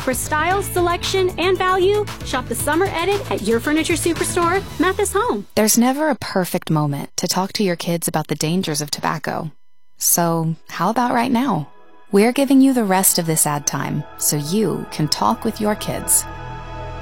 For style, selection, and value, shop the summer edit at your furniture superstore, Mathis Home. There's never a perfect moment to talk to your kids about the dangers of tobacco. So how about right now? We're giving you the rest of this ad time so you can talk with your kids.